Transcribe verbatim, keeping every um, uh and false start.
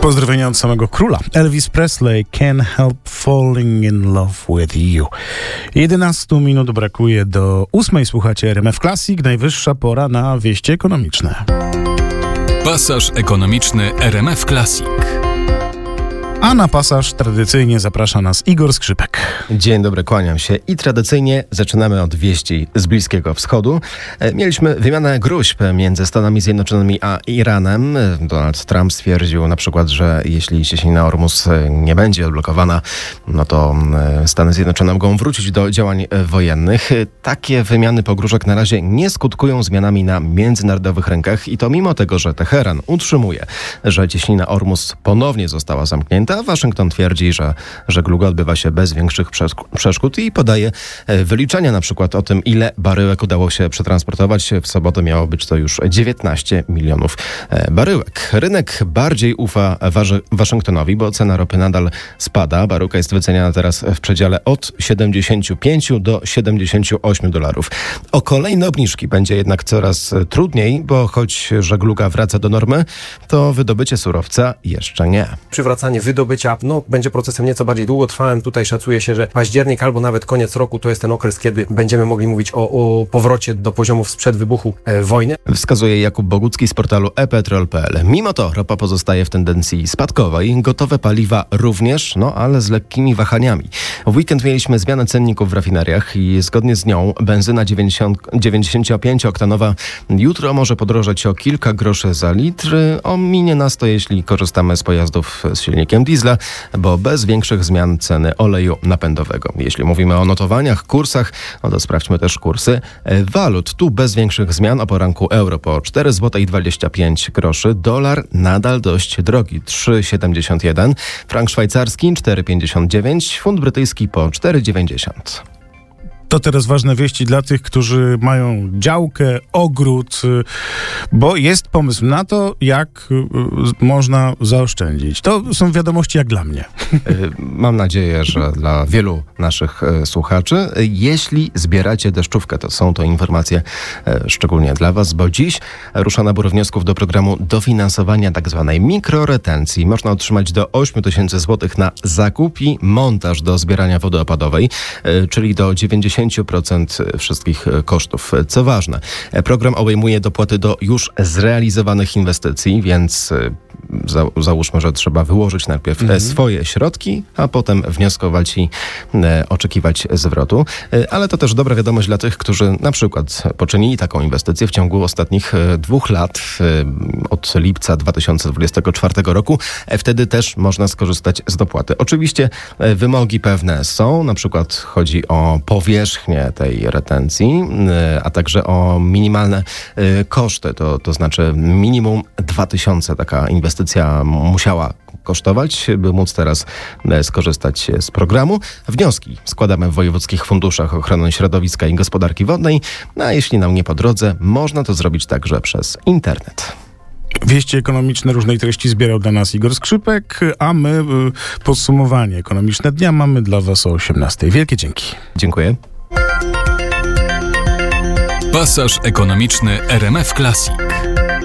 Pozdrowienia od samego króla. Elvis Presley, Can't Help Falling in Love with You. jedenaście minut brakuje do ósmej. Słuchacie R M F Classic. Najwyższa pora na wieści ekonomiczne. Pasaż ekonomiczny R M F Classic. A na pasaż tradycyjnie zaprasza nas Igor Skrzypek. Dzień dobry, kłaniam się. I tradycyjnie zaczynamy od wieści z Bliskiego Wschodu. Mieliśmy wymianę gruźb między Stanami Zjednoczonymi a Iranem. Donald Trump stwierdził na przykład, że jeśli cieśnina Ormus nie będzie odblokowana, no to Stany Zjednoczone mogą wrócić do działań wojennych. Takie wymiany pogróżek na razie nie skutkują zmianami na międzynarodowych rynkach i to mimo tego, że Teheran utrzymuje, że cieśnina Ormus ponownie została zamknięta. Waszyngton twierdzi, że żegluga odbywa się bez większych przeszkód i podaje wyliczenia na przykład o tym, ile baryłek udało się przetransportować. W sobotę miało być to już dziewiętnaście milionów baryłek. Rynek bardziej ufa Warzy- Waszyngtonowi, bo cena ropy nadal spada. Baryłka jest wyceniana teraz w przedziale od siedemdziesiąt pięć do siedemdziesięciu ośmiu dolarów. O kolejne obniżki będzie jednak coraz trudniej, bo choć żegluga wraca do normy, to wydobycie surowca jeszcze nie. Przywracanie wydobycia no, będzie procesem nieco bardziej długotrwałym. Tutaj szacuje się, że październik albo nawet koniec roku to jest ten okres, kiedy będziemy mogli mówić o, o powrocie do poziomów sprzed wybuchu e, wojny. Wskazuje Jakub Bogucki z portalu e petrol kropka p l. Mimo to ropa pozostaje w tendencji spadkowej. Gotowe paliwa również, no ale z lekkimi wahaniami. W weekend mieliśmy zmianę cenników w rafineriach i zgodnie z nią benzyna dziewięćdziesięciopięciooktanowa jutro może podrożeć o kilka groszy za litr. Ominie nas to, jeśli korzystamy z pojazdów z silnikiem diesla, bo bez większych zmian ceny oleju napędowego. Jeśli mówimy o notowaniach, kursach, no to sprawdźmy też kursy walut. Tu bez większych zmian o poranku euro po cztery złote dwadzieścia pięć groszy, dolar nadal dość drogi trzy przecinek siedemdziesiąt jeden, frank szwajcarski cztery przecinek pięćdziesiąt dziewięć, funt brytyjski po cztery przecinek dziewięćdziesiąt. To teraz ważne wieści dla tych, którzy mają działkę, ogród, bo jest pomysł na to, jak można zaoszczędzić. To są wiadomości jak dla mnie. Mam nadzieję, że dla wielu naszych słuchaczy. Jeśli zbieracie deszczówkę, to są to informacje szczególnie dla was, bo dziś rusza nabór wniosków do programu dofinansowania tzw. mikroretencji. Można otrzymać do ośmiu tysięcy złotych na zakup i montaż do zbierania wody opadowej, czyli do dziewięćdziesiąt procent wszystkich kosztów. Co ważne, program obejmuje dopłaty do już zrealizowanych inwestycji, więc za, załóżmy, że trzeba wyłożyć najpierw mhm. swoje środki, a potem wnioskować i e, oczekiwać zwrotu. E, ale to też dobra wiadomość dla tych, którzy na przykład poczynili taką inwestycję w ciągu ostatnich e, dwóch lat, e, od lipca dwa tysiące dwudziestego czwartego roku. E, wtedy też można skorzystać z dopłaty. Oczywiście e, wymogi pewne są, na przykład chodzi o powierzchnię tej retencji, e, a także o minimalne e, koszty, to, to znaczy minimum dwa tysiące taka inwestycja musiała kosztować, by móc teraz skorzystać z programu. Wnioski składamy w wojewódzkich funduszach ochrony środowiska i gospodarki wodnej, a jeśli nam nie po drodze, można to zrobić także przez internet. Wieści ekonomiczne różnej treści zbierał dla nas Igor Skrzypek, a my y, podsumowanie ekonomiczne dnia mamy dla was o osiemnastej. Wielkie dzięki. Dziękuję. Pasaż ekonomiczny R M F Classic.